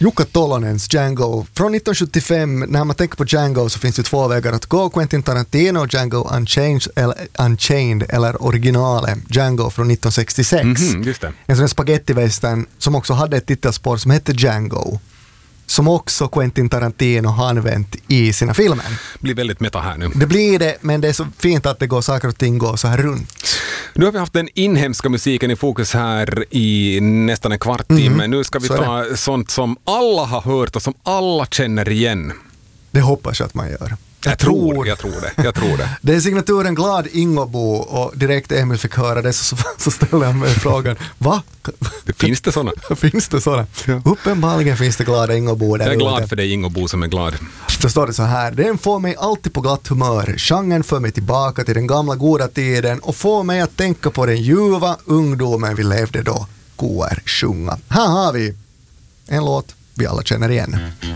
Jukka Tolonens Django från 1975. När man tänker på Django så finns det två vägar att gå. Quentin Tarantino och Django Unchained eller originalet Django från 1966. Just det. En sån spagettivästern som också hade ett titelspår som hette Django. Som också Quentin Tarantino har använt i sina filmer. Det blir väldigt meta här nu. Det blir det, men det är så fint att det går saker och ting går så här runt. Nu har vi haft den inhemska musiken i fokus här i nästan en kvarttimme. Nu ska vi ta sånt som alla har hört och som alla känner igen. Det hoppas jag att man gör. Jag tror det. Det är signaturen Glad Ingobo och direkt Emil fick höra det så ställer jag mig frågan, va? Finns det sådana? Finns det sådana? Ja. Uppenbarligen finns det Glada Ingobo där. Jag är glad för dig Ingobo som är glad. Då står det så här: den får mig alltid på glatt humör. Genren för mig tillbaka till den gamla goda tiden och får mig att tänka på den ljuva ungdomen vi levde då. Koer sjunga. Här har vi en låt vi alla känner igen.